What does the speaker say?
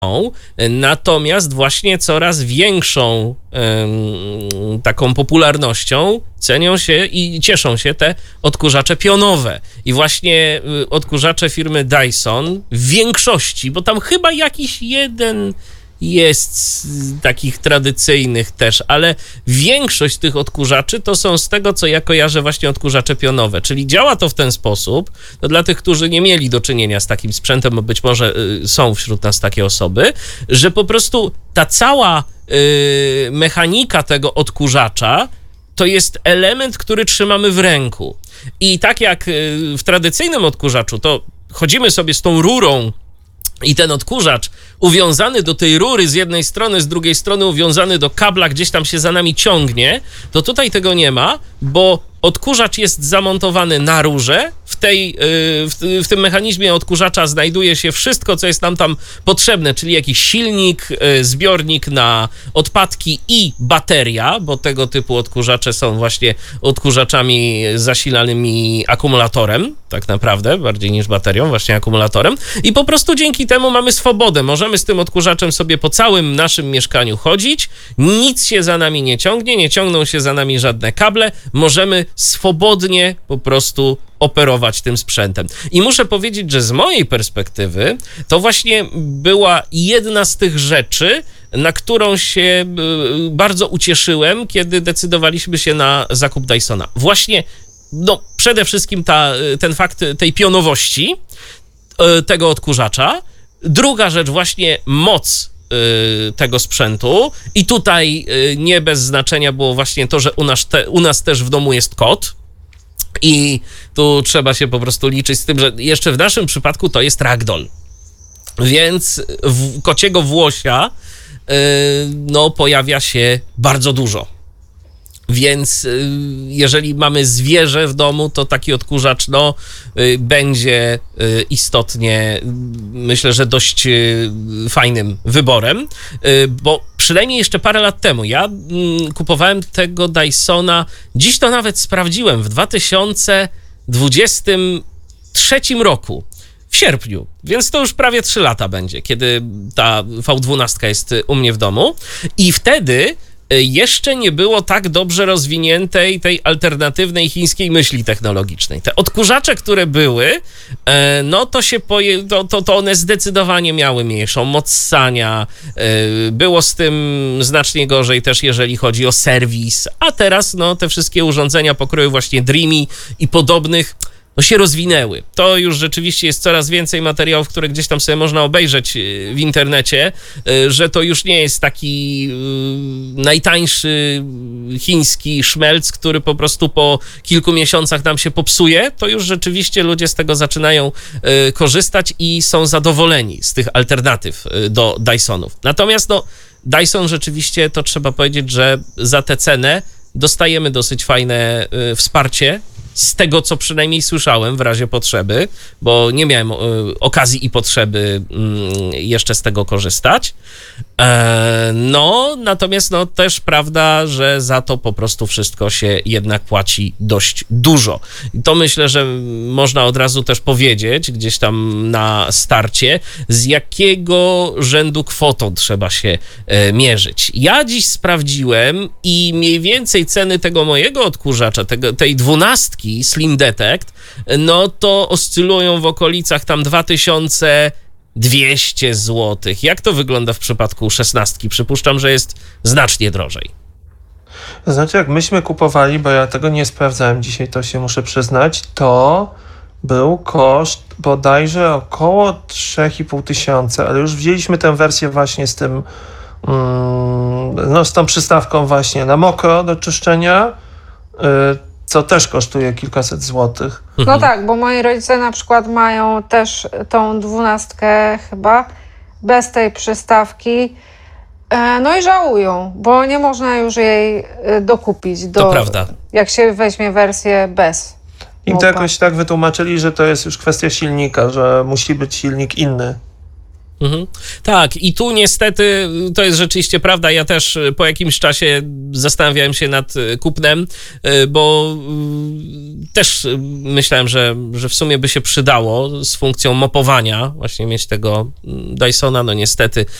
natomiast właśnie coraz większą taką popularnością cenią się i cieszą się te odkurzacze pionowe. I właśnie odkurzacze firmy Dyson w większości, bo tam chyba jakiś jeden jest z takich tradycyjnych też, ale większość tych odkurzaczy to są, z tego co ja kojarzę, właśnie odkurzacze pionowe, czyli działa to w ten sposób, to dla tych, którzy nie mieli do czynienia z takim sprzętem, bo być może są wśród nas takie osoby, że po prostu ta cała mechanika tego odkurzacza to jest element, który trzymamy w ręku. I tak jak w tradycyjnym odkurzaczu, to chodzimy sobie z tą rurą i ten odkurzacz uwiązany do tej rury z jednej strony, z drugiej strony uwiązany do kabla, gdzieś tam się za nami ciągnie, to tutaj tego nie ma, bo odkurzacz jest zamontowany na rurze. W tym mechanizmie odkurzacza znajduje się wszystko, co jest nam tam potrzebne, czyli jakiś silnik, zbiornik na odpadki i bateria, bo tego typu odkurzacze są właśnie odkurzaczami zasilanymi akumulatorem, tak naprawdę, bardziej niż baterią, właśnie akumulatorem. I po prostu dzięki temu mamy swobodę. Możemy z tym odkurzaczem sobie po całym naszym mieszkaniu chodzić, nic się za nami nie ciągnie, nie ciągną się za nami żadne kable, możemy swobodnie po prostu operować tym sprzętem. I muszę powiedzieć, że z mojej perspektywy to właśnie była jedna z tych rzeczy, na którą się bardzo ucieszyłem, kiedy decydowaliśmy się na zakup Dysona. Właśnie, no przede wszystkim ten fakt tej pionowości tego odkurzacza. Druga rzecz, właśnie moc tego sprzętu. I tutaj nie bez znaczenia było właśnie to, że u nas też w domu jest kot. I tu trzeba się po prostu liczyć z tym, że jeszcze w naszym przypadku to jest ragdoll. Więc kociego włosia no, pojawia się bardzo dużo. Więc jeżeli mamy zwierzę w domu, to taki odkurzacz no, będzie istotnie, myślę, że dość fajnym wyborem, bo przynajmniej jeszcze parę lat temu ja kupowałem tego Dysona, dziś to nawet sprawdziłem, w 2023 roku, w sierpniu, więc to już prawie 3 lata będzie, kiedy ta V12 jest u mnie w domu i wtedy jeszcze nie było tak dobrze rozwiniętej tej alternatywnej chińskiej myśli technologicznej. Te odkurzacze, które były, no to one zdecydowanie miały mniejszą moc ssania, było z tym znacznie gorzej też, jeżeli chodzi o serwis, a teraz no te wszystkie urządzenia pokroju właśnie Dreamy i podobnych no się rozwinęły. To już rzeczywiście jest coraz więcej materiałów, które gdzieś tam sobie można obejrzeć w internecie, że to już nie jest taki najtańszy chiński szmelc, który po prostu po kilku miesiącach nam się popsuje. To już rzeczywiście ludzie z tego zaczynają korzystać i są zadowoleni z tych alternatyw do Dysonów. Natomiast no, Dyson rzeczywiście, to trzeba powiedzieć, że za tę cenę dostajemy dosyć fajne wsparcie, z tego, co przynajmniej słyszałem w razie potrzeby, bo nie miałem okazji i potrzeby jeszcze z tego korzystać. No, natomiast no też prawda, że za to po prostu wszystko się jednak płaci dość dużo. I to myślę, że można od razu też powiedzieć gdzieś tam na starcie, z jakiego rzędu kwotą trzeba się mierzyć. Ja dziś sprawdziłem i mniej więcej ceny tego mojego odkurzacza, tej 12 Slim Detect, no to oscylują w okolicach tam 2200 zł. Jak to wygląda w przypadku 16? Przypuszczam, że jest znacznie drożej. Znaczy, jak myśmy kupowali, bo ja tego nie sprawdzałem dzisiaj, to się muszę przyznać, to był koszt bodajże około 3500, ale już wzięliśmy tę wersję właśnie z tym, no z tą przystawką właśnie na mokro do czyszczenia, co też kosztuje kilkaset złotych. No tak, bo moi rodzice na przykład mają też tą 12 chyba, bez tej przystawki, no i żałują, bo nie można już jej dokupić. To prawda. Jak się weźmie wersję bez. Im to jakoś tak wytłumaczyli, że to jest już kwestia silnika, że musi być silnik inny. Tak, i tu niestety to jest rzeczywiście prawda. Ja też po jakimś czasie zastanawiałem się nad kupnem, bo też myślałem, że w sumie by się przydało z funkcją mopowania właśnie mieć tego Dysona. No niestety